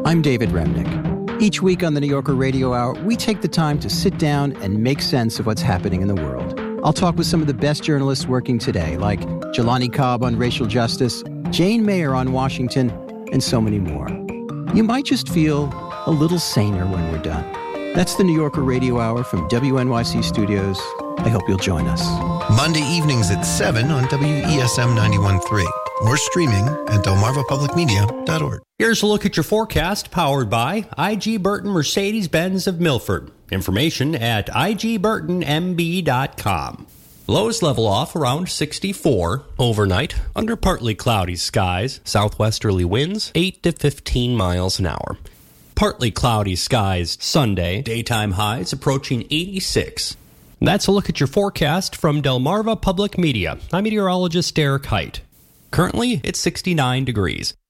I'm David Remnick. Each week on the New Yorker Radio Hour, we take the time to sit down and make sense of what's happening in the world. I'll talk with some of the best journalists working today, like Jelani Cobb on racial justice, Jane Mayer on Washington, and so many more. You might just feel a little saner when we're done. That's the New Yorker Radio Hour from WNYC Studios. I hope you'll join us. Monday evenings at 7 on WESM 91.3. Or streaming at delmarvapublicmedia.org. Here's a look at your forecast powered by IG Burton Mercedes-Benz of Milford. Information at igburtonmb.com. Lows level off around 64. Overnight, under partly cloudy skies, southwesterly winds 8 to 15 miles an hour. Partly cloudy skies Sunday, daytime highs approaching 86. That's a look at your forecast from Delmarva Public Media. I'm meteorologist Derek Height. Currently, it's 69 degrees.